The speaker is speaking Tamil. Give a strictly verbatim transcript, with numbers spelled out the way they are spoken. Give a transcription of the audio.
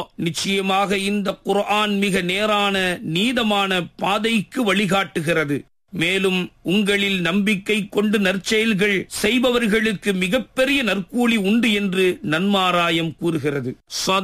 நிச்சயமாக இந்த குர்ஆன் மிக நேரான நீதமான பாதைக்கு வழிகாட்டுகிறது. மேலும் உங்களில் நம்பிக்கை கொண்டு நற்செயல்கள் செய்பவர்களுக்கு மிகப்பெரிய நற்கூலி உண்டு என்று நன்மாராயம் கூறுகிறது.